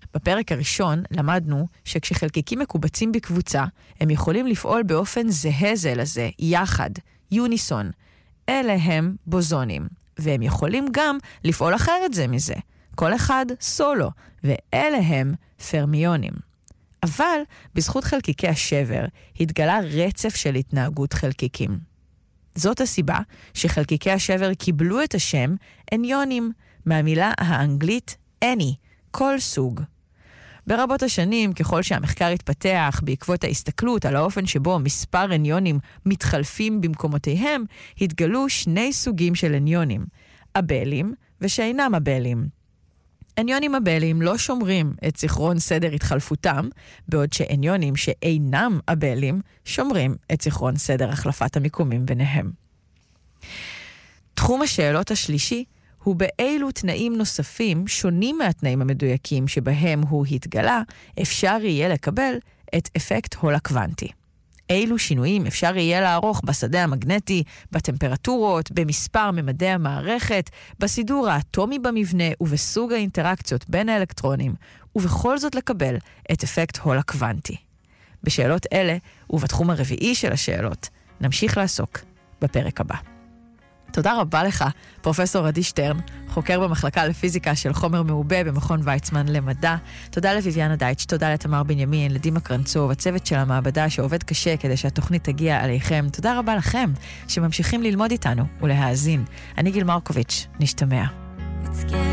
בפרק הראשון למדנו שכשחלקיקים מקובצים בקבוצה, הם יכולים לפעול באופן זהה זה לזה, יחד, יוניסון. אלה הם בוזונים, והם יכולים גם לפעול אחרת זה מזה. כל אחד סולו, ואלה הם פרמיונים. אבל בזכות חלקיקי השבר התגלה רצף של התנהגות חלקיקים. זאת הסיבה שחלקיקי השבר קיבלו את השם אניונים, מהמילה האנגלית any, כל סוג. ברבות השנים, ככל שהמחקר התפתח בעקבות ההסתכלות על האופן שבו מספר אניונים מתחלפים במקומותיהם, התגלו שני סוגים של אניונים, אבלים ושאינם אבלים. אניונים אבלים לא שומרים את זיכרון סדר התחלפותם, בעוד שאניונים שאינם אבלים שומרים את זיכרון סדר החלפת המיקומים ביניהם. תחום השאלות השלישי הוא באילו תנאים נוספים שונים מהתנאים המדויקים שבהם הוא התגלה, אפשר יהיה לקבל את אפקט הול הקוונטי. אילו שינויים אפשר יהיה לערוך בשדה המגנטי, בטמפרטורות, במספר ממדי המערכת, בסידור האטומי במבנה ובסוג האינטראקציות בין האלקטרונים, ובכל זאת לקבל את אפקט הול הקוונטי. בשאלות אלה, ובתחום הרביעי של השאלות, נמשיך לעסוק בפרק הבא. תודה רבה לך, פרופסור עדי שטרן, חוקר במחלקה לפיזיקה של חומר מעובה במכון ויצמן למדע. תודה לויביאנה דייטש, תודה לתמר בנימין, לדימה קרנצוב, הצוות של המעבדה שעובד קשה כדי שהתוכנית תגיע עליכם. תודה רבה לכם שממשיכים ללמוד איתנו ולהאזין. אני גיל מרקוביץ', נשתמע.